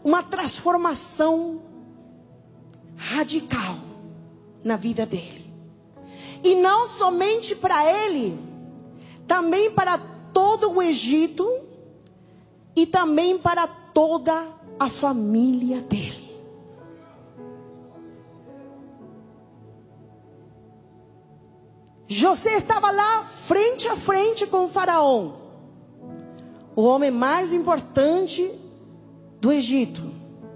uma transformação radical na vida dele. E não somente para ele, também para todo o Egito e também para toda a família dele. José estava lá frente a frente com o faraó, o homem mais importante do Egito.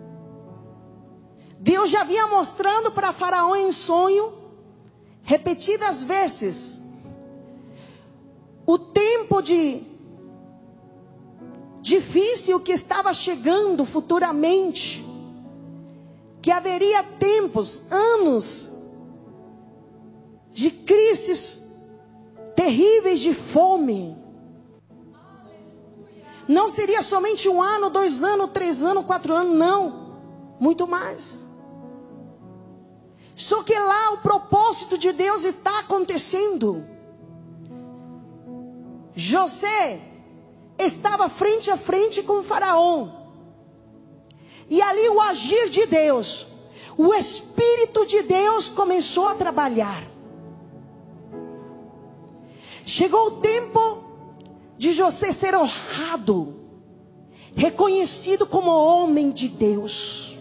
Deus já vinha mostrando para faraó em sonho, repetidas vezes, o tempo difícil que estava chegando futuramente, que haveria tempos, anos, de crises terríveis de fome. Não seria somente 1 ano, 2 anos, 3 anos, 4 anos, não, muito mais. Só que lá o propósito de Deus está acontecendo. José estava frente a frente com o faraó, e ali o agir de Deus, o Espírito de Deus começou a trabalhar. Chegou o tempo de José ser honrado, reconhecido como homem de Deus.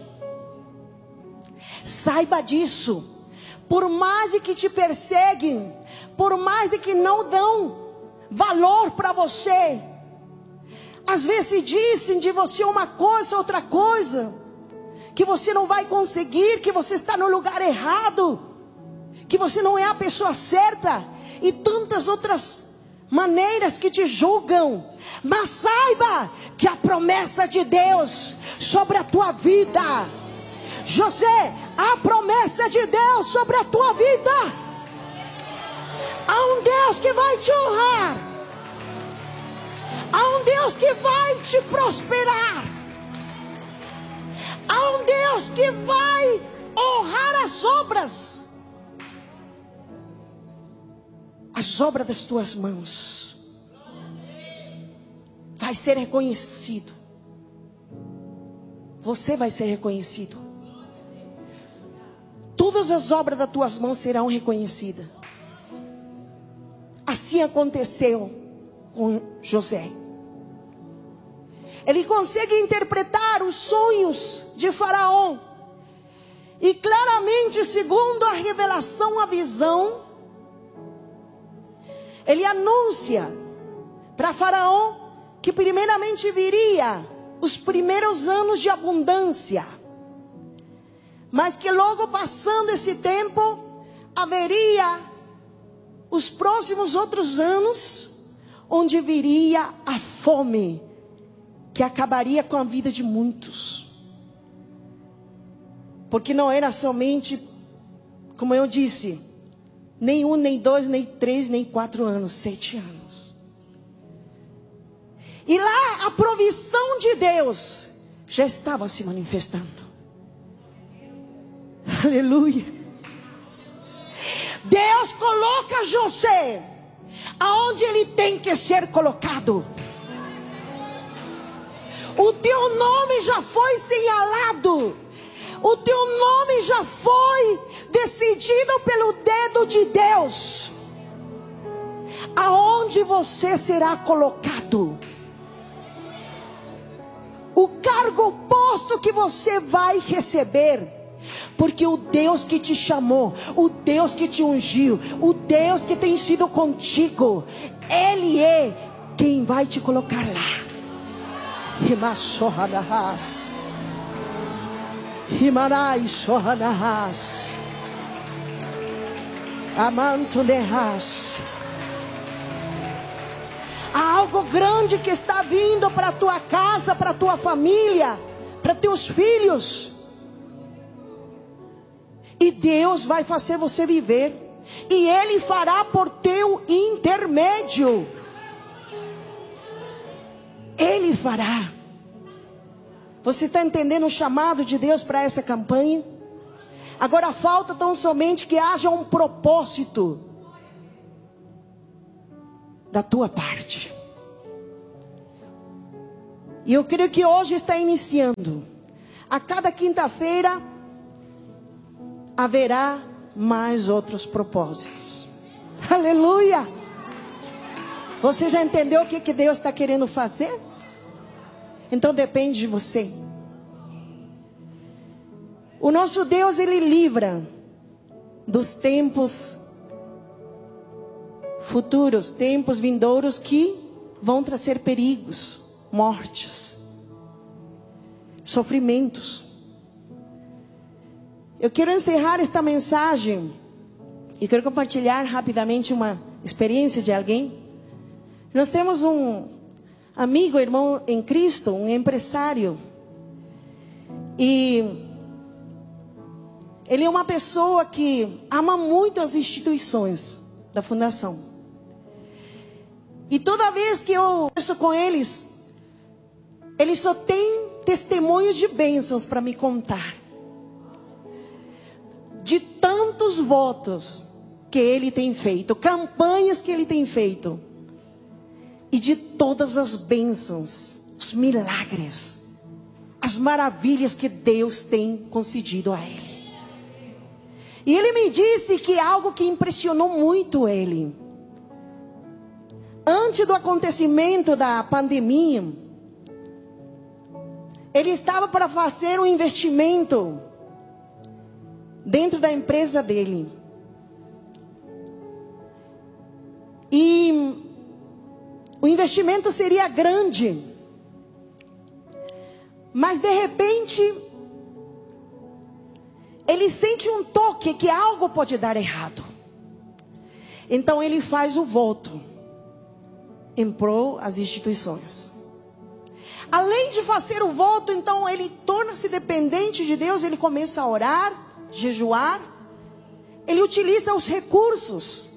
Saiba disso. Por mais de que te perseguem, por mais de que não dão valor para você, às vezes dizem de você uma coisa, outra coisa, que você não vai conseguir, que você está no lugar errado, que você não é a pessoa certa, e tantas outras maneiras que te julgam. Mas saiba que a promessa de Deus sobre a tua vida, José, a promessa de Deus sobre a tua vida, há um Deus que vai te honrar, há um Deus que vai te prosperar, há um Deus que vai honrar as obras das tuas mãos. Vai ser reconhecido. Você vai ser reconhecido. Todas as obras das tuas mãos serão reconhecidas. Assim aconteceu com José. Ele consegue interpretar os sonhos de Faraó. E claramente, segundo a revelação, a visão, ele anuncia para Faraó que primeiramente viria os primeiros anos de abundância, mas que logo passando esse tempo, haveria os próximos outros anos, onde viria a fome, que acabaria com a vida de muitos. Porque não era somente, como eu disse, nem 1, nem 2, nem 3, nem 4 anos, 7 anos. E lá a provisão de Deus já estava se manifestando. Aleluia. Deus coloca José aonde ele tem que ser colocado. O teu nome já foi señalado. O teu nome já foi decidido pelo dedo de Deus. Aonde você será colocado. O cargo, o posto que você vai receber. Porque o Deus que te chamou, o Deus que te ungiu, o Deus que tem sido contigo, Ele é quem vai te colocar lá. Himassohanahas. Himarai Sohanahas. Amanto Nehas. Há algo grande que está vindo para a tua casa, para a tua família, para teus filhos. E Deus vai fazer você viver. E Ele fará por teu intermédio. Ele fará. Você está entendendo o chamado de Deus para essa campanha? Agora falta tão somente que haja um propósito da tua parte. E eu creio que hoje está iniciando a cada quinta-feira haverá mais outros propósitos. Aleluia! Você já entendeu o que Deus está querendo fazer? Então depende de você. O nosso Deus, Ele livra dos tempos futuros, tempos vindouros que vão trazer perigos, mortes, sofrimentos. Eu quero encerrar esta mensagem e quero compartilhar rapidamente uma experiência de alguém. Nós temos um amigo, irmão em Cristo, um empresário. E ele é uma pessoa que ama muito as instituições da fundação. E toda vez que eu converso com eles, ele só tem testemunhos de bênçãos para me contar. De tantos votos que ele tem feito, campanhas que ele tem feito. E de todas as bênçãos, os milagres, as maravilhas que Deus tem concedido a ele. E ele me disse que algo que impressionou muito ele. Antes do acontecimento da pandemia, ele estava para fazer um investimento dentro da empresa dele. E o investimento seria grande. Mas de repente, ele sente um toque que algo pode dar errado. Então ele faz o voto em prol às instituições. Além de fazer o voto, então ele torna-se dependente de Deus. Ele começa a orar, jejuar. Ele utiliza os recursos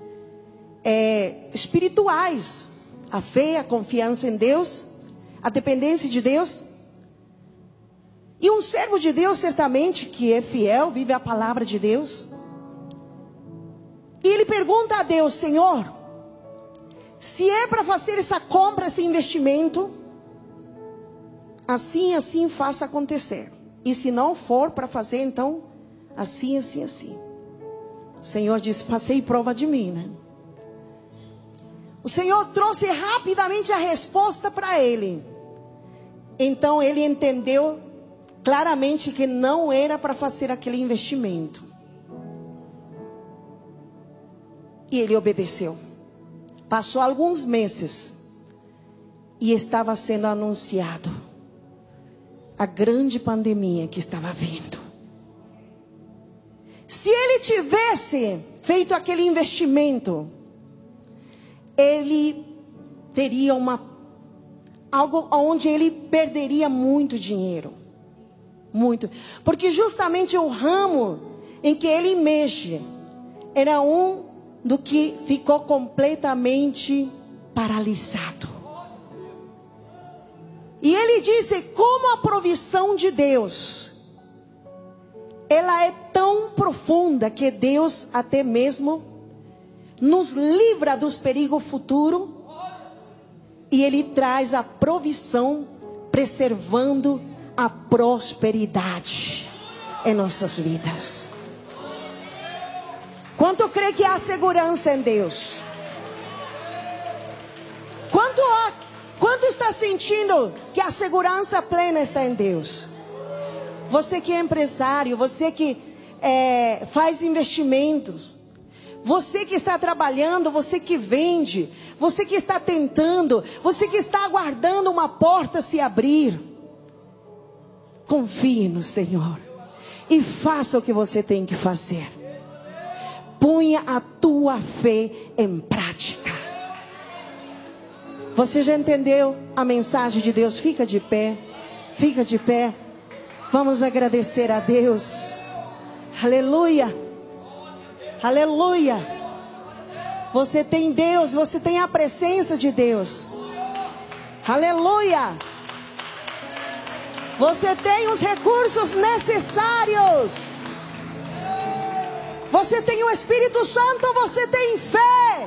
espirituais. A fé, a confiança em Deus, a dependência de Deus. E um servo de Deus, certamente, que é fiel, vive a palavra de Deus. E ele pergunta a Deus: Senhor, se é para fazer essa compra, esse investimento, assim faça acontecer. E se não for para fazer, então, assim. O Senhor disse: passei prova de mim, né? O Senhor trouxe rapidamente a resposta para ele. Então ele entendeu claramente que não era para fazer aquele investimento. E ele obedeceu. Passou alguns meses e estava sendo anunciado a grande pandemia que estava vindo. Se ele tivesse feito aquele investimento, ele teria algo onde ele perderia muito dinheiro. Muito. Porque justamente o ramo em que ele mexe era um do que ficou completamente paralisado. E ele disse como a provisão de Deus, ela é tão profunda que Deus até mesmo nos livra dos perigos futuros. E Ele traz a provisão, preservando a prosperidade em nossas vidas. Quanto crê que há segurança em Deus? Quanto está sentindo que a segurança plena está em Deus? Você que é empresário, você que faz investimentos, você que está trabalhando, você que vende, você que está tentando, você que está aguardando uma porta se abrir, confie no Senhor e faça o que você tem que fazer. Ponha a tua fé em prática. Você já entendeu a mensagem de Deus? Fica de pé, fica de pé. Vamos agradecer a Deus. Aleluia. Aleluia. Você tem Deus, você tem a presença de Deus. Aleluia. Você tem os recursos necessários. Você tem o Espírito Santo, você tem fé.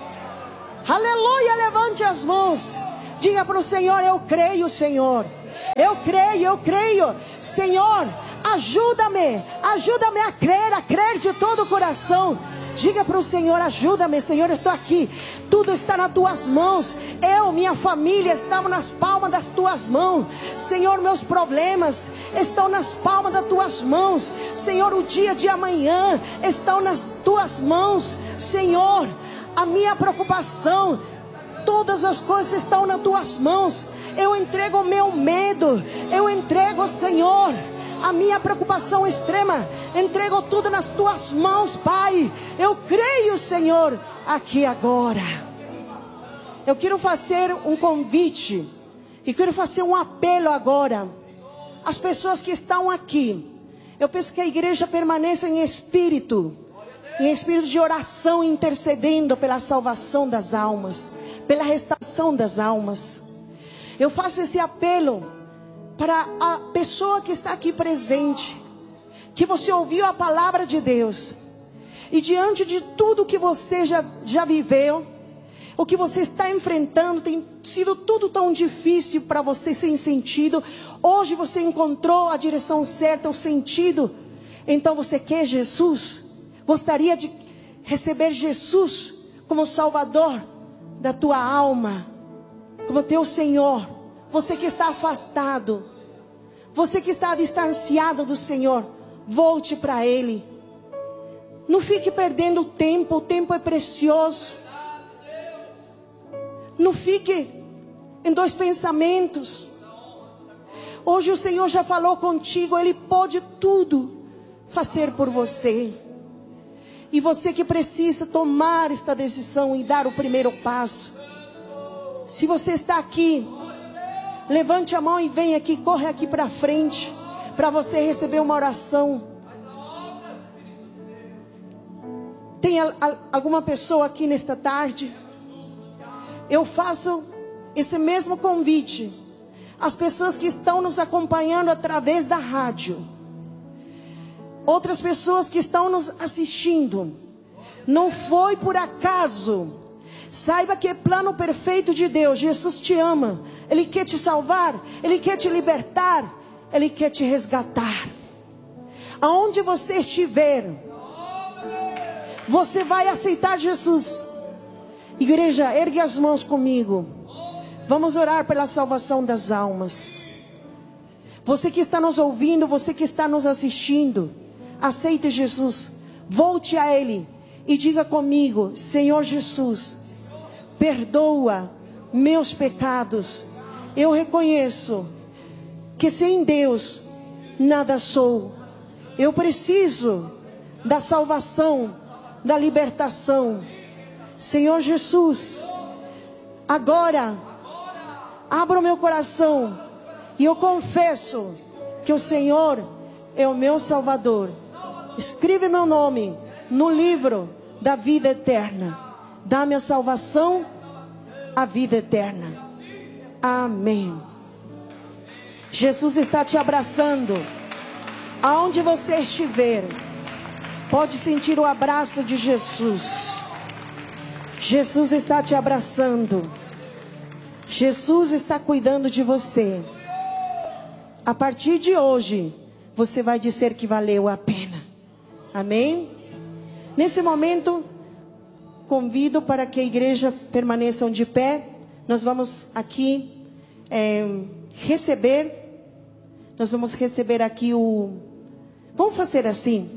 Aleluia, levante as mãos. Diga para o Senhor: eu creio, Senhor. Eu creio. Senhor, ajuda-me a crer de todo o coração. Diga para o Senhor, ajuda-me, Senhor, eu estou aqui. Tudo está nas tuas mãos. Eu, minha família, estamos nas palmas das tuas mãos. Senhor, meus problemas estão nas palmas das tuas mãos. Senhor, o dia de amanhã estão nas tuas mãos. Senhor, a minha preocupação, todas as coisas estão nas tuas mãos. Eu entrego o meu medo. Eu entrego, Senhor, a minha preocupação extrema. Entrego tudo nas tuas mãos, Pai. Eu creio, Senhor, aqui agora. Eu quero fazer um convite. E quero fazer um apelo agora. As pessoas que estão aqui. Eu peço que a igreja permaneça em espírito de oração, intercedendo pela salvação das almas, pela restauração das almas. Eu faço esse apelo para a pessoa que está aqui presente, que você ouviu a palavra de Deus, e diante de tudo que você já viveu, o que você está enfrentando, tem sido tudo tão difícil para você, sem sentido. Hoje você encontrou a direção certa, o sentido. Então você quer Jesus? Gostaria de receber Jesus como Salvador da tua alma, como teu Senhor? Você que está afastado, você que está distanciado do Senhor, volte para Ele. Não fique perdendo tempo, o tempo é precioso. Não fique em dois pensamentos. Hoje o Senhor já falou contigo, Ele pode tudo fazer por você. E você que precisa tomar esta decisão e dar o primeiro passo. Se você está aqui, levante a mão e vem aqui, corre aqui para frente, para você receber uma oração. Tem alguma pessoa aqui nesta tarde? Eu faço esse mesmo convite às pessoas que estão nos acompanhando através da rádio. Outras pessoas que estão nos assistindo. Não foi por acaso. Saiba que é plano perfeito de Deus. Jesus te ama. Ele quer te salvar. Ele quer te libertar. Ele quer te resgatar. Aonde você estiver, você vai aceitar Jesus. Igreja, ergue as mãos comigo. Vamos orar pela salvação das almas. Você que está nos ouvindo, você que está nos assistindo, aceite Jesus. Volte a Ele e diga comigo: Senhor Jesus, perdoa meus pecados. Eu reconheço que sem Deus nada sou. Eu preciso da salvação, da libertação. Senhor Jesus, agora abra o meu coração e eu confesso que o Senhor é o meu Salvador. Escreve meu nome no livro da vida eterna. Dá-me a salvação, a vida eterna. Amém. Jesus está te abraçando. Aonde você estiver, pode sentir o abraço de Jesus. Jesus está te abraçando. Jesus está cuidando de você. A partir de hoje, você vai dizer que valeu a pena. Amém? Nesse momento, convido para que a igreja permaneça de pé. Nós vamos aqui receber. Nós vamos receber aqui o... Vamos fazer assim.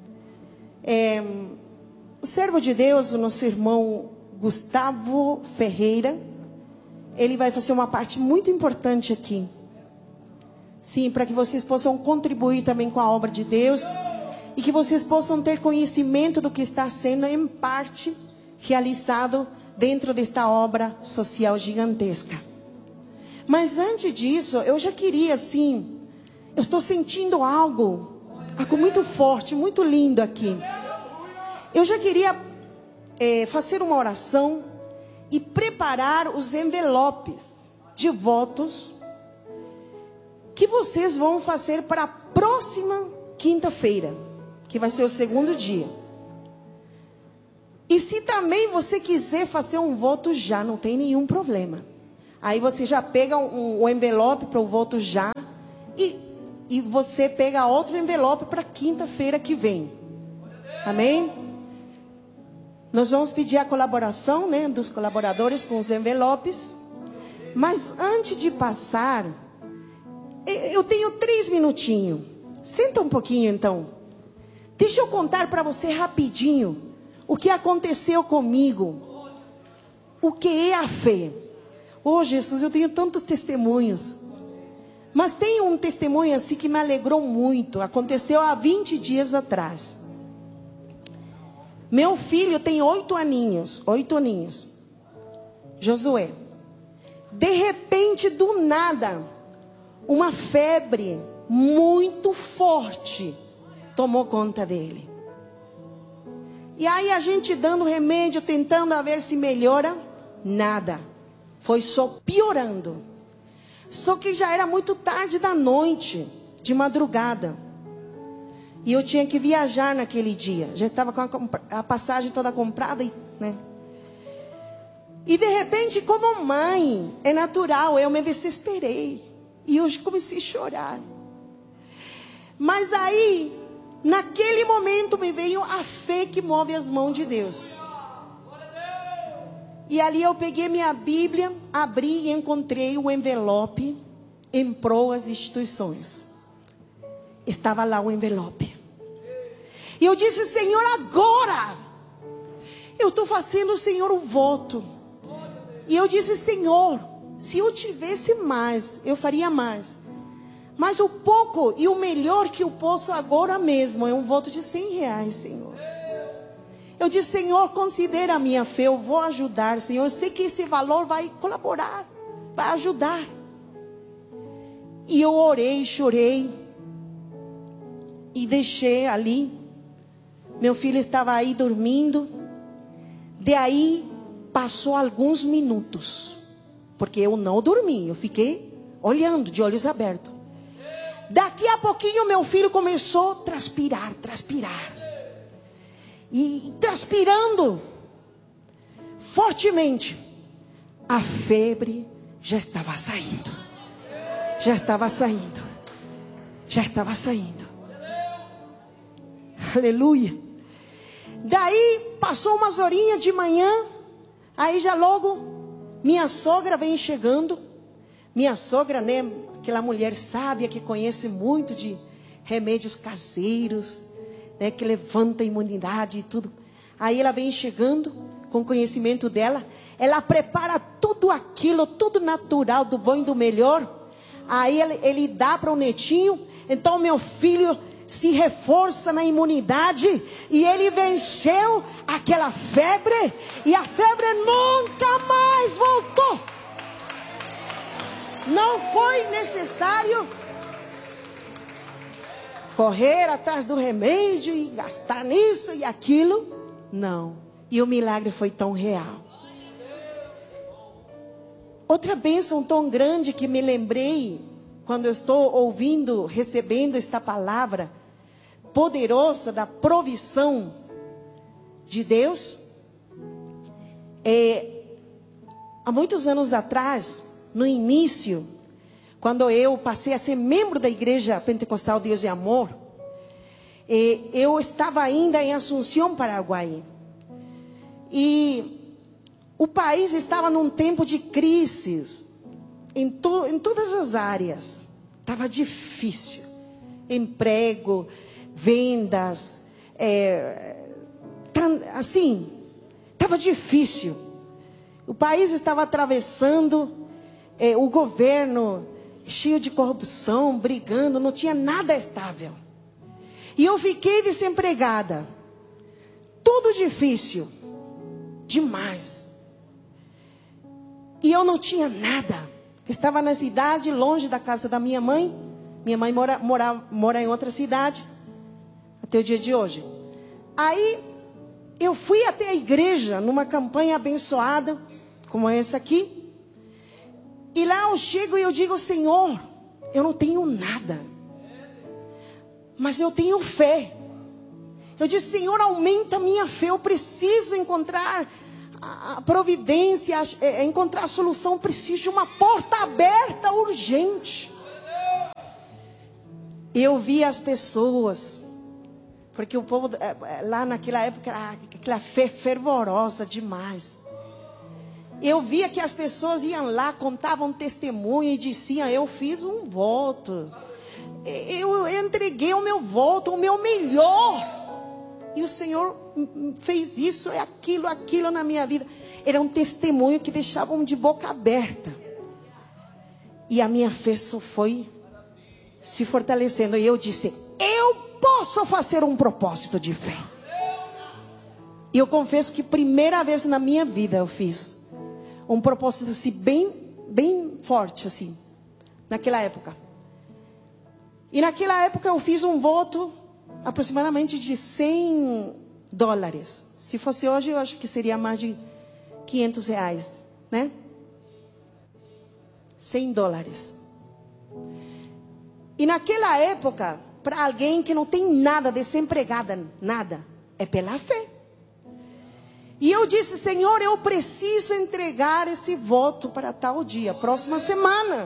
O servo de Deus, o nosso irmão Gustavo Ferreira, ele vai fazer uma parte muito importante aqui. Sim, para que vocês possam contribuir também com a obra de Deus. E que vocês possam ter conhecimento do que está sendo em parte realizado dentro desta obra social gigantesca. Mas antes disso, eu já queria assim, eu estou sentindo algo muito forte, muito lindo aqui. Eu já queria fazer uma oração e preparar os envelopes de votos que vocês vão fazer para a próxima quinta-feira, que vai ser o segundo dia. E se também você quiser fazer um voto já, não tem nenhum problema. Aí você já pega o envelope para o voto já. E você pega outro envelope para quinta-feira que vem. Amém? Nós vamos pedir a colaboração, né, dos colaboradores com os envelopes. Mas antes de passar, eu tenho 3 minutinhos. Senta um pouquinho então. Deixa eu contar para você rapidinho o que aconteceu comigo. O que é a fé? Oh, Jesus, eu tenho tantos testemunhos. Mas tem um testemunho assim que me alegrou muito. Aconteceu há 20 dias atrás. Meu filho tem 8 aninhos. Josué. De repente, do nada, uma febre muito forte tomou conta dele. E aí a gente dando remédio, tentando ver se melhora. Nada. Foi só piorando. Só que já era muito tarde da noite, de madrugada. E eu tinha que viajar naquele dia. Já estava com a passagem toda comprada, né? E de repente, como mãe, é natural, eu me desesperei. E hoje comecei a chorar. Mas aí, naquele momento me veio a fé que move as mãos de Deus. E ali eu peguei minha Bíblia, abri e encontrei o envelope em proas instituições. Estava lá o envelope. E eu disse, Senhor, agora eu estou fazendo, Senhor, um voto. E eu disse, Senhor, se eu tivesse mais, eu faria mais. Mas o pouco e o melhor que eu posso agora mesmo é um voto de R$100, Senhor. Eu disse, Senhor, considera a minha fé, eu vou ajudar, Senhor. Eu sei que esse valor vai colaborar, vai ajudar. E eu orei, chorei. E deixei ali. Meu filho estava aí dormindo. Daí passou alguns minutos. Porque eu não dormi, eu fiquei olhando de olhos abertos. Daqui a pouquinho meu filho começou a transpirar. E transpirando fortemente, a febre já estava saindo. Aleluia. Daí passou umas horinhas de manhã. Aí já logo minha sogra vem chegando. Minha sogra, né, aquela mulher sábia que conhece muito de remédios caseiros, né, que levanta a imunidade e tudo. Aí ela vem chegando com conhecimento dela. Ela prepara tudo aquilo, tudo natural, do bom e do melhor. Aí ele dá para o netinho. Então meu filho se reforça na imunidade. E ele venceu aquela febre. E a febre nunca mais voltou. Não foi necessário correr atrás do remédio e gastar nisso e aquilo. Não. E o milagre foi tão real. Outra bênção tão grande que me lembrei quando eu estou ouvindo, recebendo esta palavra poderosa da provisão de Deus. Há muitos anos atrás, no início, quando eu passei a ser membro da Igreja Pentecostal Deus e Amor, eu estava ainda em Assunção, Paraguai. E o país estava num tempo de crise em todas as áreas. Estava difícil. Emprego, vendas, assim, estava difícil. O país estava atravessando, o governo cheio de corrupção, brigando, não tinha nada estável. E eu fiquei desempregada. Tudo difícil. Demais. E eu não tinha nada. Estava na cidade, longe da casa da minha mãe. Minha mãe mora em outra cidade. Até o dia de hoje. Aí, eu fui até a igreja, numa campanha abençoada, como essa aqui. E lá eu chego e eu digo, Senhor, eu não tenho nada. Mas eu tenho fé. Eu disse, Senhor, aumenta a minha fé. Eu preciso encontrar a providência, encontrar a solução, preciso de uma porta aberta urgente. Eu vi as pessoas, porque o povo lá naquela época era aquela fé fervorosa demais. Eu via que as pessoas iam lá, contavam testemunho e diziam: eu fiz um voto, eu entreguei o meu voto, o meu melhor, e o Senhor fez isso, aquilo na minha vida. Era um testemunho que deixavam de boca aberta. E a minha fé só foi se fortalecendo. E eu disse: eu posso fazer um propósito de fé. E eu confesso que primeira vez na minha vida eu fiz um propósito assim, bem forte assim, naquela época. E naquela época eu fiz um voto aproximadamente de $100. Se fosse hoje, eu acho que seria mais de R$500, né? $100. E naquela época, para alguém que não tem nada, desempregada, nada, é pela fé. E eu disse: Senhor, eu preciso entregar esse voto para tal dia, próxima semana.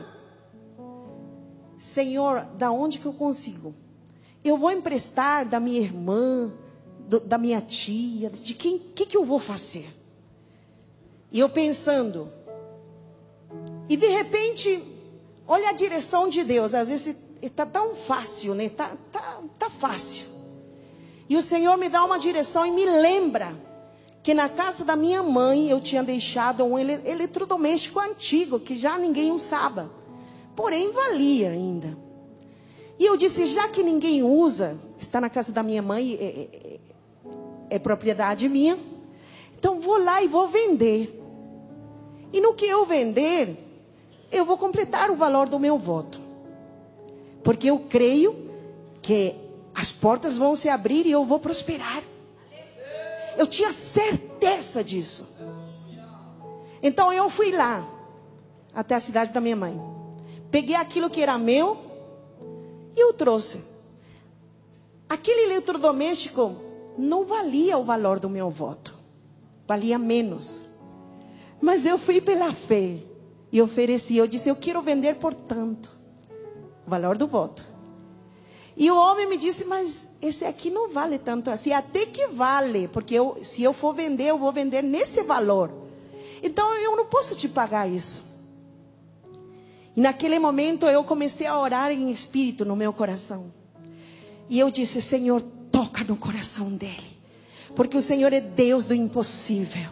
Senhor, da onde que eu consigo? Eu vou emprestar da minha irmã, da minha tia, de quem? Que eu vou fazer? E eu pensando, e de repente, olha a direção de Deus. Às vezes está tão fácil, né? Tá fácil. E o Senhor me dá uma direção e me lembra que na casa da minha mãe eu tinha deixado um eletrodoméstico antigo, que já ninguém usava, porém valia ainda. E eu disse: já que ninguém usa, está na casa da minha mãe, é propriedade minha, então vou lá e vou vender. E no que eu vender, eu vou completar o valor do meu voto, porque eu creio que as portas vão se abrir e eu vou prosperar. Eu tinha certeza disso. Então eu fui lá, até a cidade da minha mãe. Peguei aquilo que era meu e eu trouxe. Aquele eletrodoméstico não valia o valor do meu voto. Valia menos. Mas eu fui pela fé e ofereci. Eu disse: eu quero vender por tanto. O valor do voto. E o homem me disse: mas esse aqui não vale tanto assim. Até que vale, porque se eu for vender, eu vou vender nesse valor. Então eu não posso te pagar isso. E naquele momento eu comecei a orar em espírito no meu coração. E eu disse: Senhor, toca no coração dele, porque o Senhor é Deus do impossível.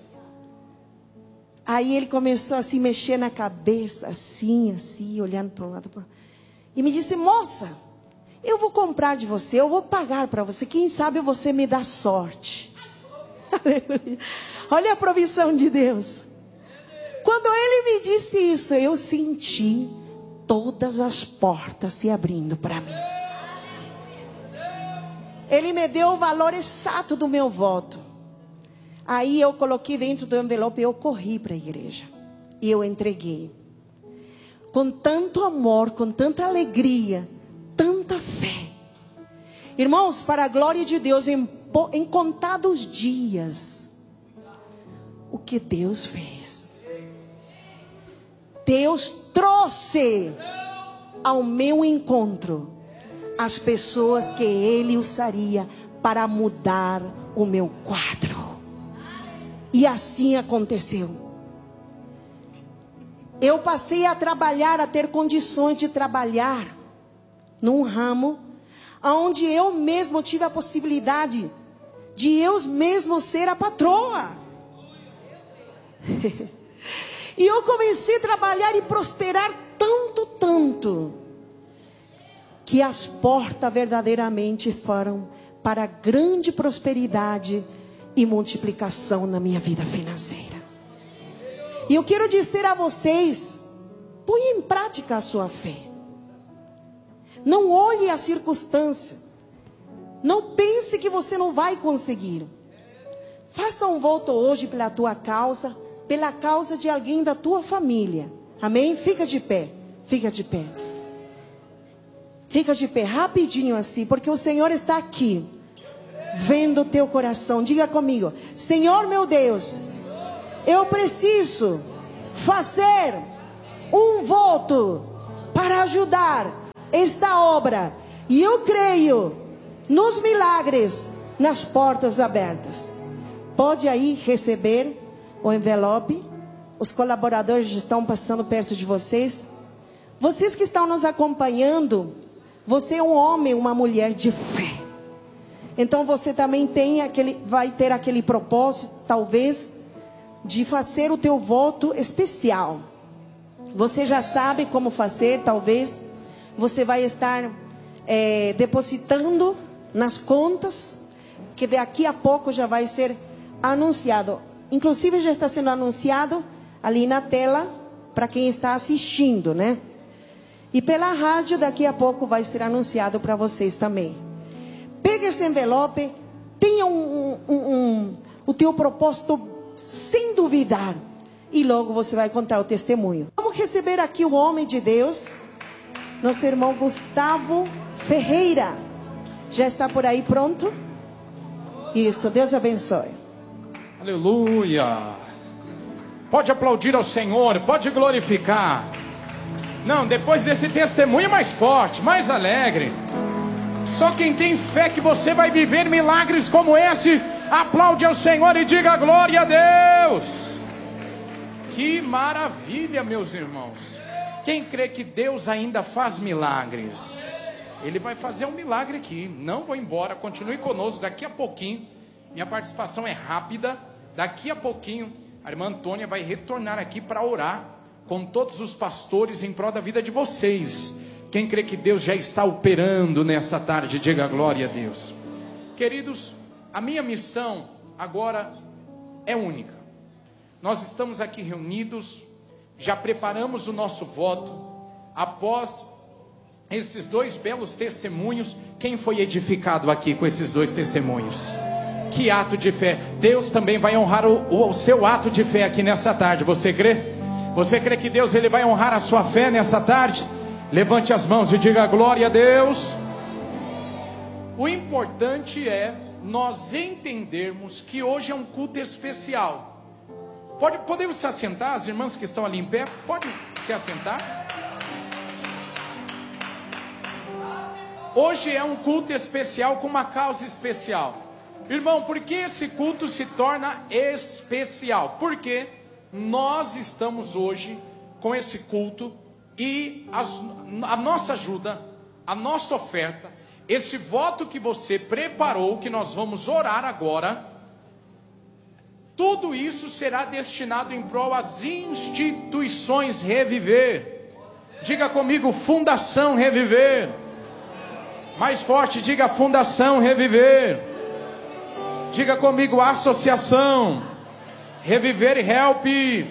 Aí ele começou a se mexer na cabeça, assim, olhando para um lado. E me disse: moça, eu vou comprar de você, eu vou pagar para você. Quem sabe você me dá sorte. Aleluia. Olha a provisão de Deus. Quando ele me disse isso, eu senti todas as portas se abrindo para mim. Ele me deu o valor exato do meu voto. Aí eu coloquei dentro do envelope e eu corri para a igreja. E eu entreguei. Com tanto amor, com tanta alegria, tanta fé. Irmãos, para a glória de Deus, em contados dias, o que Deus fez. Deus trouxe ao meu encontro as pessoas que Ele usaria para mudar o meu quadro. E assim aconteceu. Eu passei a trabalhar, a ter condições de trabalhar num ramo onde eu mesmo tive a possibilidade de eu mesmo ser a patroa. E eu comecei a trabalhar e prosperar tanto, que as portas verdadeiramente foram para grande prosperidade e multiplicação na minha vida financeira. E eu quero dizer a vocês: põe em prática a sua fé. Não olhe a circunstância. Não pense que você não vai conseguir. Faça um voto hoje pela tua causa, pela causa de alguém da tua família. Amém? Fica de pé. Fica de pé. Fica de pé rapidinho assim, porque o Senhor está aqui, vendo o teu coração. Diga comigo: Senhor meu Deus, eu preciso fazer um voto para ajudar esta obra. E eu creio nos milagres, nas portas abertas. Pode aí receber o envelope. Os colaboradores estão passando perto de vocês. Vocês que estão nos acompanhando, você é um homem, uma mulher de fé. Então você também vai ter aquele propósito, talvez, de fazer o teu voto especial. Você já sabe como fazer, talvez. Você vai estar depositando nas contas, que daqui a pouco já vai ser anunciado. Inclusive já está sendo anunciado ali na tela, para quem está assistindo, né? E pela rádio daqui a pouco vai ser anunciado para vocês também. Pegue esse envelope, tenha o teu propósito sem duvidar, e logo você vai contar o testemunho. Vamos receber aqui o homem de Deus, nosso irmão Gustavo Ferreira. Já está por aí pronto? Isso, Deus abençoe. Aleluia. Pode aplaudir ao Senhor, pode glorificar. Não, depois desse testemunho mais forte, mais alegre. Só quem tem fé que você vai viver milagres como esses, aplaude ao Senhor e diga glória a Deus. Que maravilha, meus irmãos. Quem crê que Deus ainda faz milagres? Ele vai fazer um milagre aqui. Não vou embora, continue conosco. Daqui a pouquinho, minha participação é rápida. Daqui a pouquinho a irmã Antônia vai retornar aqui para orar com todos os pastores em prol da vida de vocês. Quem crê que Deus já está operando nessa tarde, diga glória a Deus. Queridos, a minha missão agora é única. Nós estamos aqui reunidos, já preparamos o nosso voto. Após esses dois belos testemunhos, quem foi edificado aqui com esses dois testemunhos? Que ato de fé. Deus também vai honrar o seu ato de fé aqui nessa tarde. Você crê? Você crê que Deus ele vai honrar a sua fé nessa tarde? Levante as mãos e diga glória a Deus. O importante é nós entendermos que hoje é um culto especial. Podemos se assentar? As irmãs que estão ali em pé, pode se assentar? Hoje é um culto especial com uma causa especial. Irmão, por que esse culto se torna especial? Porque nós estamos hoje com esse culto e a nossa ajuda, a nossa oferta, esse voto que você preparou, que nós vamos orar agora, tudo isso será destinado em prol às instituições Reviver. Diga comigo, Fundação Reviver. Mais forte, diga Fundação Reviver. Diga comigo, Associação Reviver e Help.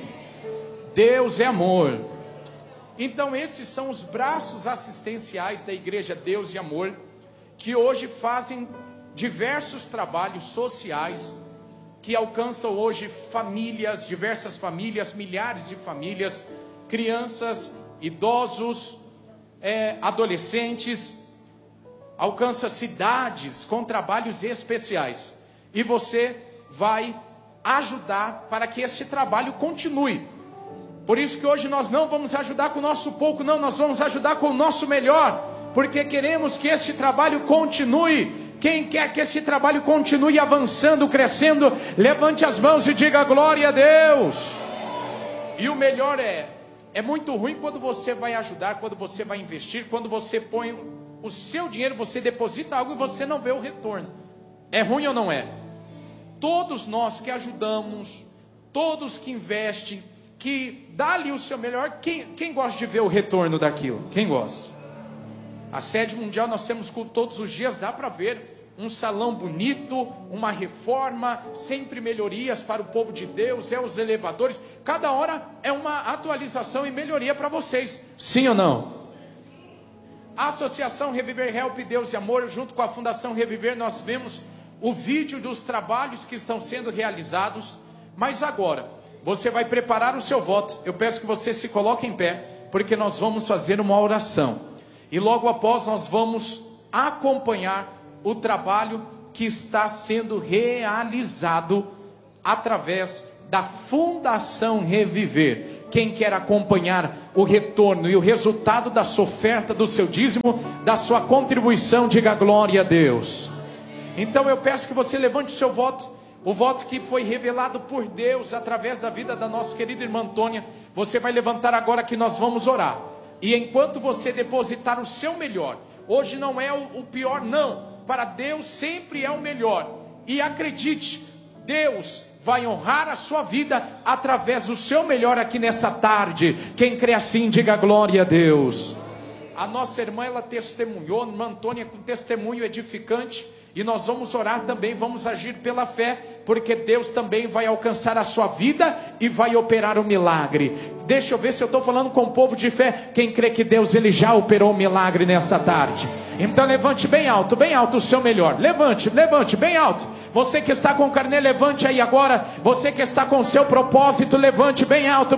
Deus é amor. Então esses são os braços assistenciais da Igreja Deus e Amor, que hoje fazem diversos trabalhos sociais, que alcançam hoje famílias, diversas famílias, milhares de famílias, crianças, idosos, adolescentes, alcança cidades com trabalhos especiais. E você vai ajudar para que esse trabalho continue. Por isso que hoje nós não vamos ajudar com o nosso pouco, não, nós vamos ajudar com o nosso melhor, porque queremos que esse trabalho continue. Quem quer que esse trabalho continue avançando, crescendo, levante as mãos e diga glória a Deus. E o melhor é muito ruim quando você vai ajudar, quando você vai investir, quando você põe o seu dinheiro, você deposita algo e você não vê o retorno. É ruim ou não é? Todos nós que ajudamos, todos que investem, que dá ali o seu melhor, quem gosta de ver o retorno daquilo? Quem gosta? A sede mundial nós temos culto todos os dias, dá para ver um salão bonito, uma reforma, sempre melhorias para o povo de Deus, os elevadores, cada hora é uma atualização e melhoria para vocês, sim ou não? A Associação Reviver Help Deus e Amor, junto com a Fundação Reviver, nós vemos o vídeo dos trabalhos que estão sendo realizados. Mas agora, você vai preparar o seu voto. Eu peço que você se coloque em pé, porque nós vamos fazer uma oração. E logo após nós vamos acompanhar o trabalho que está sendo realizado através da Fundação Reviver. Quem quer acompanhar o retorno e o resultado da sua oferta, do seu dízimo, da sua contribuição, diga glória a Deus. Então eu peço que você levante o seu voto, o voto que foi revelado por Deus através da vida da nossa querida irmã Antônia. Você vai levantar agora que nós vamos orar. E enquanto você depositar o seu melhor, hoje não é o pior, não. Para Deus sempre é o melhor. E acredite, Deus vai honrar a sua vida através do seu melhor aqui nessa tarde. Quem crê assim, diga glória a Deus. A nossa irmã, ela testemunhou, irmã Antônia, com testemunho edificante. E nós vamos orar também, vamos agir pela fé, porque Deus também vai alcançar a sua vida e vai operar o milagre. Deixa eu ver se eu estou falando com o povo de fé. Quem crê que Deus, ele já operou o milagre nessa tarde? Então levante bem alto o seu melhor. Levante bem alto. Você que está com o carnê, levante aí agora. Você que está com o seu propósito, levante bem alto,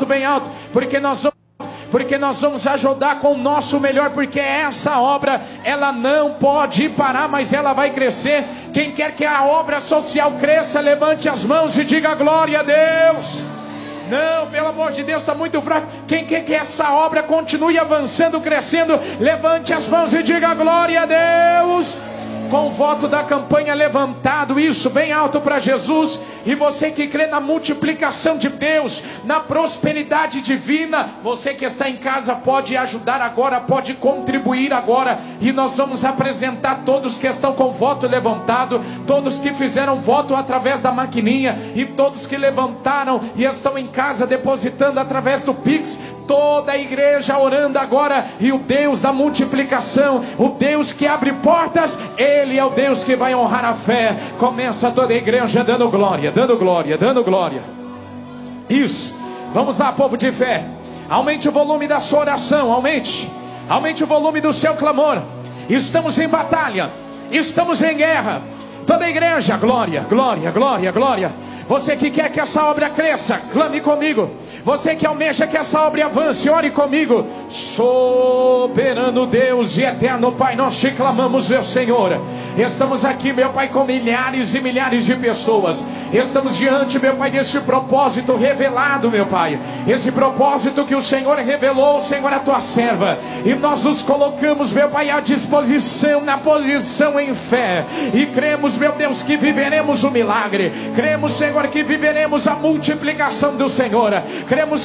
porque nós vamos ajudar com o nosso melhor, porque essa obra, ela não pode parar, mas ela vai crescer. Quem quer que a obra social cresça, levante as mãos e diga glória a Deus. Não, pelo amor de Deus, está muito fraco. Quem quer que essa obra continue avançando, crescendo, levante as mãos e diga glória a Deus. Com o voto da campanha levantado, isso bem alto para Jesus. E você que crê na multiplicação de Deus, na prosperidade divina, você que está em casa pode ajudar agora, pode contribuir agora. E nós vamos apresentar todos que estão com o voto levantado, todos que fizeram voto através da maquininha, e todos que levantaram e estão em casa depositando através do Pix. Toda a igreja orando agora. E o Deus da multiplicação, o Deus que abre portas, Ele é o Deus que vai honrar a fé. Começa toda a igreja dando glória. Isso, vamos lá, povo de fé. Aumente o volume da sua oração, aumente o volume do seu clamor. Estamos em batalha, estamos em guerra. Toda a igreja, glória. Você que quer que essa obra cresça, clame comigo. Você que almeja que essa obra avance, ore comigo. Soberano Deus e eterno Pai, nós te clamamos, meu Senhor. Estamos aqui, meu Pai, com milhares e milhares de pessoas. Estamos diante, meu Pai, deste propósito revelado, meu Pai. Esse propósito que o Senhor revelou, Senhor, a tua serva. E nós nos colocamos, meu Pai, à disposição, na posição em fé. E cremos, meu Deus, que viveremos o milagre. Cremos, Senhor, que viveremos a multiplicação do Senhor. Cremos